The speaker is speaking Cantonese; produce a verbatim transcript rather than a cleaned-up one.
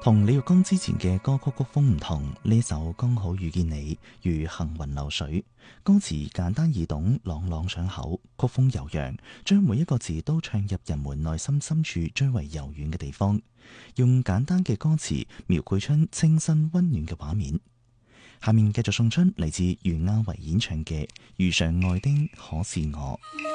同李玉剛之前嘅歌曲曲風唔同，呢首剛好遇見你如行雲流水，歌詞簡單易懂，朗朗上口，曲風悠揚，將每一個字都唱入人們內心深處最為柔軟嘅地方，用簡單嘅歌詞描繪出清新溫暖嘅畫面。下面繼續送出嚟自袁婭維演唱嘅《遇上愛的可是我》。